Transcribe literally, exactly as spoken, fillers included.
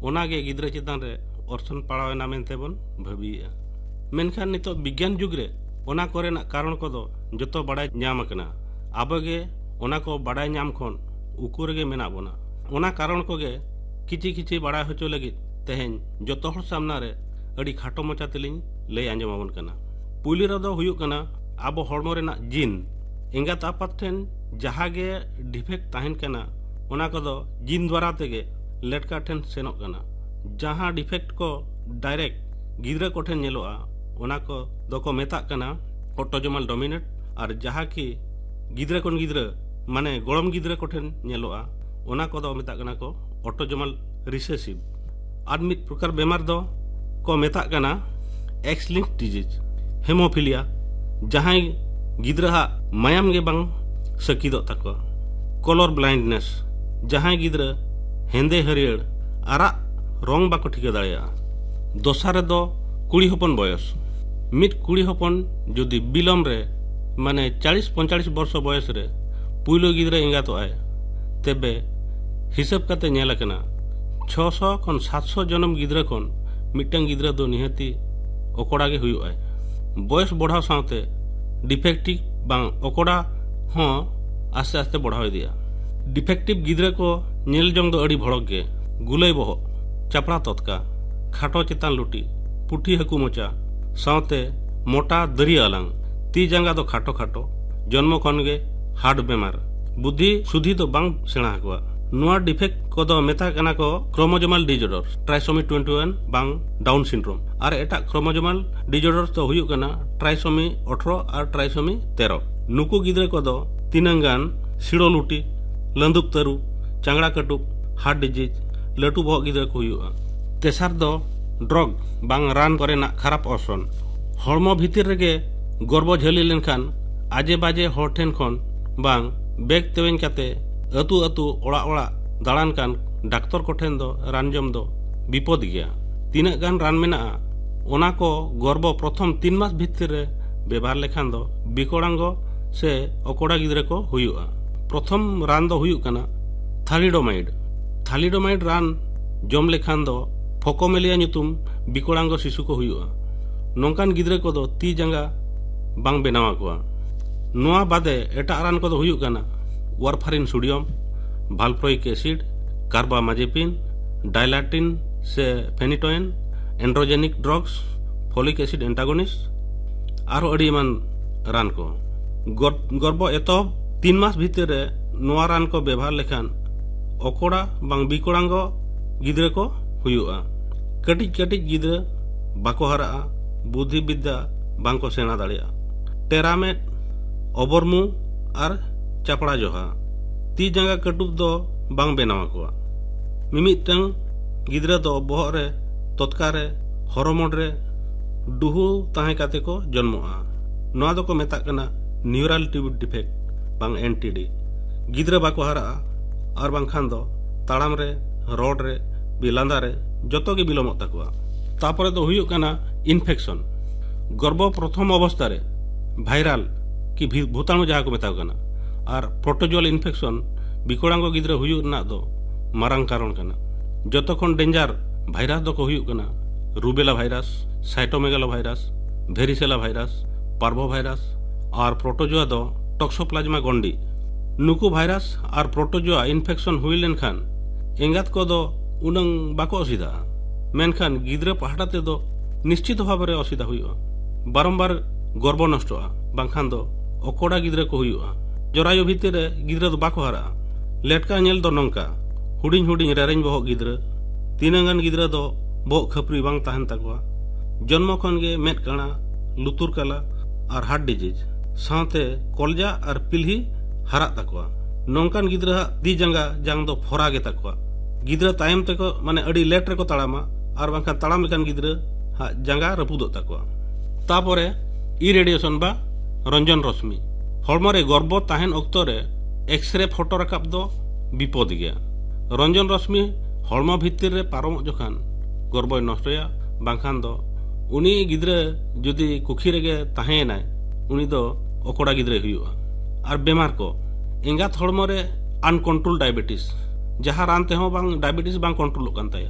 ओनागे गिद्रा चेतान रे ऑर्सन पड़ावेना मेनते बन भाबिया मेनखान नितो विज्ञान जुग रे ओना कोरेना कारण कोदो जतो बड़ाय ᱧᱟᱢ आकना आबगे ओना को बड़ाय ᱧᱟᱢ खन उकुर गे मेना बोना ओना कारण कोगे किछि किछि बड़ाय होचो लगित तेहेन जतो हर सामना रे अड़ी खाटो मचा तेलिन लय आंजमाबन कना पुली रे दो हुयुक कना आबो हड़मो रेना जीन एंगात आपात ठेन जहागे डिफेक्ट ताहेन कना ओना कोदो जीन द्वारा तेगे लेटका ठेन सेनोक कना जहां डिफेक्ट को डायरेक्ट गिद्रा को ठेन नेलोआ ओना को दोको मेताक कना ऑटोजोमल डोमिनेट और जहां की गिद्रा कोन गिद्रा माने गोड़म गिद्रा को ठेन नेलोआ ओना को दो मेताक कना को ऑटोजोमल रिसेसिव और मिद प्रकार बेमार दो को मेताक कना एक्स लिंक डिजीज हेमोफिलिया जहां गिद्रा मायाम गे बांग सकिदो तको कलर ब्लाइंडनेस जहां गिद्रा हेंदे हरियर आरा रंग बाको ठिका दाड़िया दोसार दो कुड़ी हपन बयस मिद कुड़ी हपन जदि बिलम रे माने चालीस पैंतालीस वर्ष बयस रे पुइलो गिद्रा एंगातो आय तेबे हिसाब काते नेला कना छह सौ खन सात सौ जन्म गिद्रा खन मिटन गिद्रा दो निहति ओकोड़ा गे हुयो आय बयस बढ़ाव साथे डिफेक्टिव बांग ओकोड़ा हो आस्ते आस्ते बढ़ाव दिया डिफेक्टिव गिद्रा को नेल जंग दो अड़ी भड़क गे गुलई बहो चापड़ा तत्का खाटो चेतान लुटी पुठी हकु मोचा साथे मोटा दरिया अलांग ती जांगा दो खाटो खाटो जन्म खन गे हार्ट बेमार बुद्धि सुधी तो बांग सेना हकवा नुआ डिफेक्ट को दो मेता कना को क्रोमोजोमल डिजॉर्डर ट्राइसोमी इक्कीस बांग डाउन सिंड्रोम और एटा क्रोमोजोमल डिजॉर्डर तो हुयु कना ट्राइसोमी अठारह और ट्राइसोमी तेरह नुकु गिद्रा को दो तीनंगान सिड़ो लुटी लंदुक तरु चांगड़ा कटुक हार्ट डिजीज लटू बहक गिद्रा को हुयुआ तेसार दो ड्रग बांग रान करे ना खराब ऑर्सन हड़मो भीतर रेगे गर्भ झेली लेनखान आजे बाजे हर ठेन खन बांग बेग तेवेन काते अतु अतु ओड़ा ओड़ा दाड़ान कान डाक्तर को ठेन दो रान जम दो विपद गया तीना गान रान मेना ओना को गर्भ प्रथम तीन मास भीतर रे व्यवहार लेखान दो बिकोड़ांगो से ओकोड़ा गिद्रा को हुयुआ प्रथम रान दो हुयुक कना थालिडोमाइड थालिडोमाइड रान जम लेखान दो फोकोमेलिया नुतुम बिकोड़ांगो शिशु को हुयुआ नोंकान गिद्रा को दो ती जंगा बांग बेनावा कोआ नोआ बादे एटा रान को दो हुयुक कना वारफारिन सोडियम भाल्प्रोइक एसिड कार्बामाजेपिन डायलाटिन से phenytoin androgenic drugs folic acid antagonist आरो अड़ी मान रान को गर्भ एतो तीन मास भीतर रे नोआ रान को व्यवहार लेखान ओकोड़ा बांग बिकोड़ांगो गिद्रा को हुयुआ कटिज कटिज गिद्रा बाको हरा बुद्धि विद्या बांग को सेना दाड़िया टेरामेट ओबरमु और चापड़ा जोहा ती जंगा कटुब दो बांग बेनावा कोआ मिमिटंग गिद्रा दो बहर रे तत्का रे हॉर्मोन रे डुहु ताहे काते को जन्मोआ नोआ दो को मेता कना न्यूरल ट्यूब डिफेक्ट बांग एनटीडी गिद्रा बाको हरा और बांग खान दो ताड़ाम रे रोड रे बिलांदा रे जतो के बिलोमत तकवा तापरे दो हुयुक कना इन्फेक्शन गर्भ प्रथम अवस्था रे भाइराल की भूताणु जहाँ को मेता कना और प्रोटोजोल इन्फेक्शन बिकोड़ांगो गिद्रा हुयुक ना दो मारांग कारण कना जतो खन डेंजर भाइरस दो को हुयुक कना rubella virus cytomegalo virus भेरिसेला virus parvo virus और प्रोटोजोआ दो टॉक्सोप्लाज्मा गोंडी नुकु भाइरस और प्रोटोजोआ इन्फेक्शन हुई लेनखान एंगात को दो उनंग बाको असुविधा मेनखान गिद्रा पहाड़ा ते दो निश्चित भाव रे असुविधा हुयुआ बारंबार गर्भ नष्टोआ बांखान दो ओकोड़ा गिद्रा को हुयुआ जरायु भीतर रे गिद्रा दो बाको हरा लेटका नेल दो नंका हुडिंग हुडिंग रेरेंज बहक गिद्रा तीनंगान गिद्रा दो बहक खपरी बांग ताहन तकवा जन्म खन गे मेद काना लुतुर कला और हार्ट डिजीज साथे कलजा और पिल्ही हरा तकवा नोंकान गिद्रा दी जंगा जांग दो फोरा गे तकवा गिद्रा तायम तको माने अड़ी लेट रे को ताड़ामा और बांखान ताड़ाम लेकान गिद्रा हा जंगा रपुदो तकवा तापरे इरेडिएशन बा रंजन रश्मि हड़मो रे गर्भ ताहेन ऑक्तो रे एक्सरे फोटो रकाब दो विपद गया रंजन रश्मि हड़मो भितर रे पारम जखान गर्भ नष्टया बांखान दो उनी गिद्रा जदि कुखी रेगे ताहेनाय उनी दो ओकोड़ा गिद्रा हुयुआ और बेमार को एंगात हड़मो रे अनकंट्रोल डायबिटीज जहाँ रान तेहो बांग डायबिटीज बांग कंट्रोल कान ताया